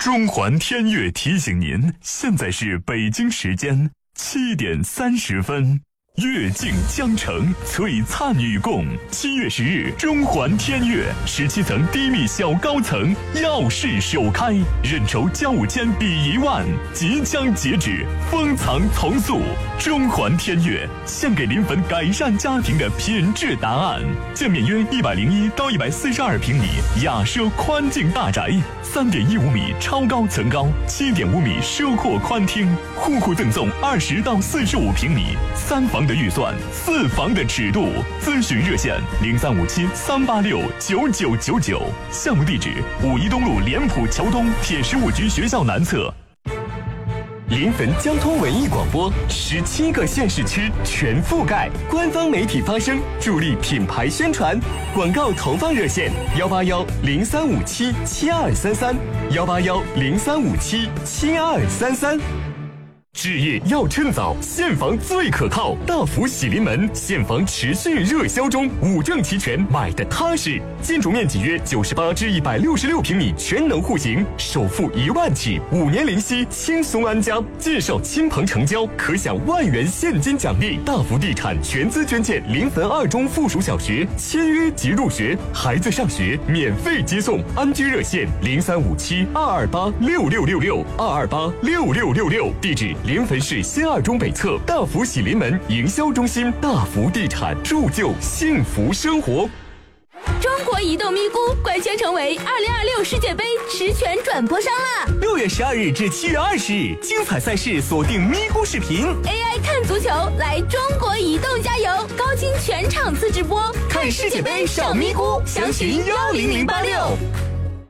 中环天悦提醒您，现在是北京时间7点30分。月尽江城，璀璨与共。7月10日，中环天悦17层低密小高层耀世首开，认筹交5千抵1万，即将截止，封藏从速。中环天悦献给临汾改善家庭的品质答案。建面约101到142平米雅奢宽境大宅，3.15米超高层高，7.5米奢阔宽厅，户赠送20到45平米3房的预算，4房的尺度。咨询热线0357-386-9999。项目地址5一东路联普桥东铁15局学校南侧。临汾交通文艺广播，17个县市区全覆盖，官方媒体发声，助力品牌宣传。广告投放热线：181-0357-7233，181-0357-7233。置业要趁早，现房最可靠。大福喜临门，现房持续热销中，5证齐全，买的踏实。建筑面积约98至166平米，全能户型，首付1万起，5年零息，轻松安家。介绍亲朋成交，可享1万元现金奖励。大福地产全资捐建临汾2中附属小学，签约即入学，孩子上学免费接送。安居热线0357-228-6666，228-6666。地址：临汾市新2中北侧大福喜临门营销中心。大福地产，铸就幸福生活。 中国移动咪咕官宣成为2026世界杯实权转播商了。 6月12日至7月20日，精彩赛事锁定咪咕视频 ，AI 看足球，来中国移动加油！高清全场次直播， 看世界杯上咪咕，详询10086。